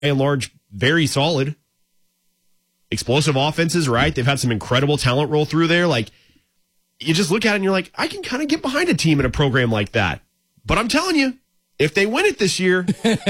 and large, very solid. Explosive offenses, right? They've had some incredible talent roll through there. Like, you just look at it and you're like, I can kind of get behind a team in a program like that. But I'm telling you, if they win it this year,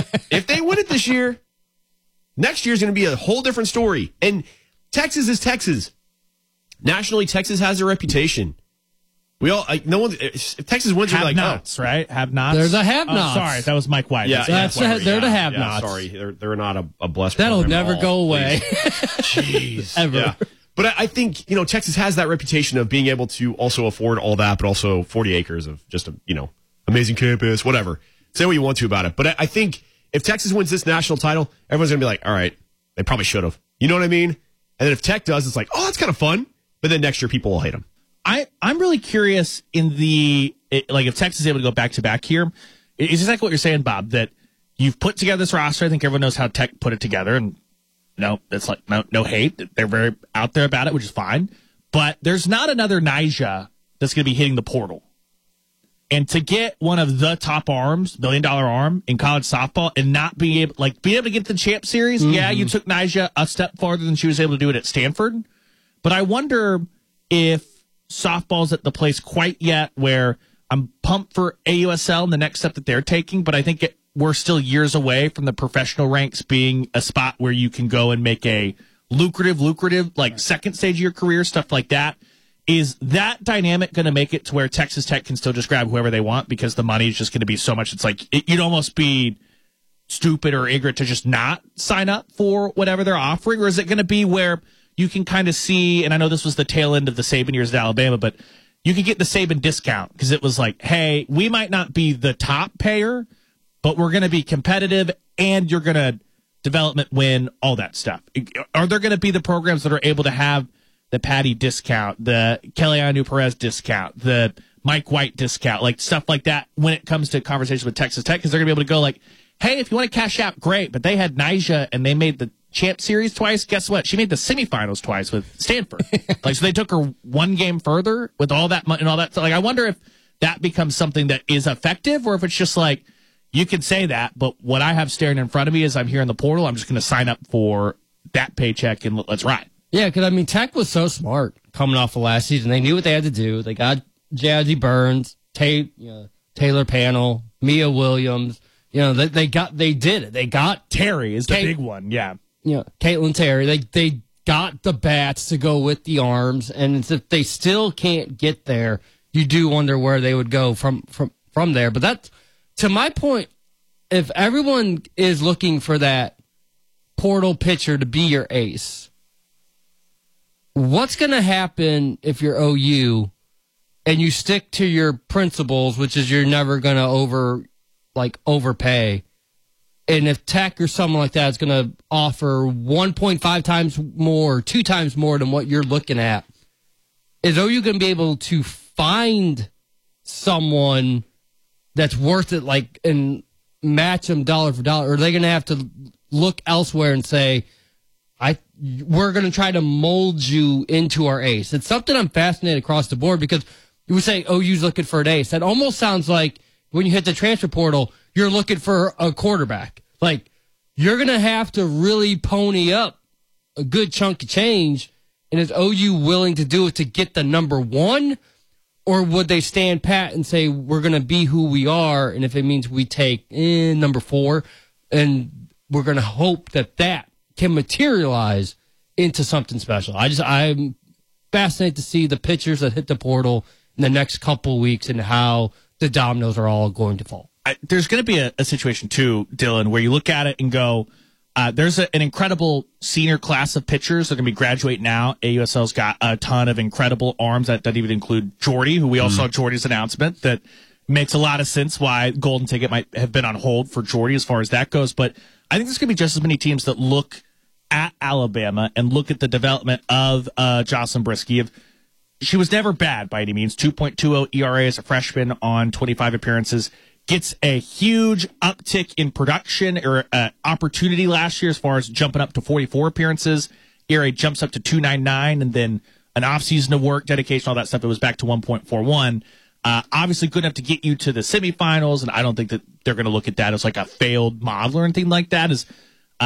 next year's going to be a whole different story. And Texas is Texas. Nationally, Texas has a reputation. We all, like, no one, if Texas wins, we're like, nots, right? Have nots. They're the have-nots. Sorry, that was Mike White. Yeah, they're the have-nots. Sorry, they're not a blessed. That'll never go away. Jeez, ever. Yeah. But I think, Texas has that reputation of being able to also afford all that, but also 40 acres of just a, amazing campus, whatever. Say what you want to about it. But I think if Texas wins this national title, everyone's going to be like, all right, they probably should have. You know what I mean? And then if Tech does, it's like, oh, that's kind of fun. But then next year, people will hate them. I'm really curious if Texas is able to go back to back here, it's exactly what you're saying, Bob, that you've put together this roster. I think everyone knows how Tech put it together, and it's like no hate. They're very out there about it, which is fine. But there's not another Nyjah that's going to be hitting the portal. And to get one of the top arms, $1 billion arm in college softball, and not being able to get the champ series. Mm-hmm. Yeah, you took Nyjah a step farther than she was able to do it at Stanford. But I wonder if softball's at the place quite yet where I'm pumped for AUSL and the next step that they're taking, but I think we're still years away from the professional ranks being a spot where you can go and make a lucrative, like second stage of your career, stuff like that. Is that dynamic going to make it to where Texas Tech can still just grab whoever they want because the money is just going to be so much? It's like you'd almost be stupid or ignorant to just not sign up for whatever they're offering, or is it going to be where you can kind of see, and I know this was the tail end of the Saban years at Alabama, but you can get the Saban discount because it was like, hey, we might not be the top payer, but we're going to be competitive and you're going to development win, all that stuff. Are there going to be the programs that are able to have the Patty discount, the Kelly Perez discount, the Mike White discount, like stuff like that when it comes to conversation with Texas Tech? Because they're going to be able to go like, hey, if you want to cash out, great, but they had Nyjah and they made the champ series twice. Guess what? She made the semifinals twice with Stanford. So they took her one game further with all that money and all that. So I wonder if that becomes something that is effective, or if it's just like, you can say that, but what I have staring in front of me is I'm here in the portal. I'm just going to sign up for that paycheck and let's ride. Yeah, because Tech was so smart coming off of last season. They knew what they had to do. They got Jazzy Burns, Taylor Panel, Mia Williams. They did it. They got Terry is the big one. Yeah. Caitlin Terry, they got the bats to go with the arms, and if they still can't get there, you do wonder where they would go from there. But that's, to my point, if everyone is looking for that portal pitcher to be your ace, what's going to happen if you're OU and you stick to your principles, which is you're never going to overpay? And if Tech or someone like that is going to offer 1.5 times more, 2 times more than what you're looking at, is OU going to be able to find someone that's worth it, and match them dollar for dollar? Or are they going to have to look elsewhere and say, we're going to try to mold you into our ace? It's something I'm fascinated across the board, because you would say OU's looking for an ace. That almost sounds like when you hit the transfer portal, you're looking for a quarterback. You're going to have to really pony up a good chunk of change. And is OU willing to do it to get the number one? Or would they stand pat and say, we're going to be who we are, and if it means we take number 4, and we're going to hope that can materialize into something special? I'm fascinated to see the pitchers that hit the portal in the next couple of weeks and how the dominoes are all going to fall. There's going to be a situation, too, Dylan, where you look at it and go, there's an incredible senior class of pitchers that are going to be graduating now. AUSL's got a ton of incredible arms. That doesn't even include Jordy, who we all saw Jordy's announcement. That makes a lot of sense why Golden Ticket might have been on hold for Jordy as far as that goes. But I think there's going to be just as many teams that look at Alabama and look at the development of Jocelyn Brisky. She was never bad by any means. 2.20 ERA as a freshman on 25 appearances. Gets a huge uptick in production or opportunity last year as far as jumping up to 44 appearances. ERA jumps up to 2.99, and then an offseason of work, dedication, all that stuff. It was back to 1.41. Obviously good enough to get you to the semifinals, and I don't think that they're going to look at that as like a failed model or anything like that.